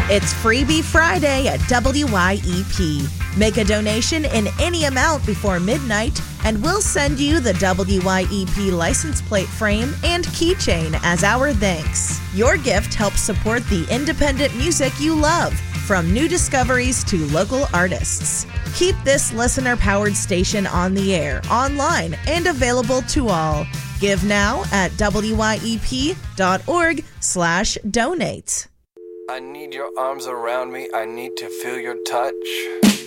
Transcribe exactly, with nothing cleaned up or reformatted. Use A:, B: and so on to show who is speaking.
A: It's Freebie Friday at W Y E P. Make a donation in any amount before midnight, and we'll send you the W Y E P license plate frame and keychain as our thanks. Your gift helps support the independent music you love, from new discoveries to local artists. Keep this listener-powered station on the air, online, and available to all. Give now at W Y E P dot org slash donate.
B: I need your arms around me. I need to feel your touch.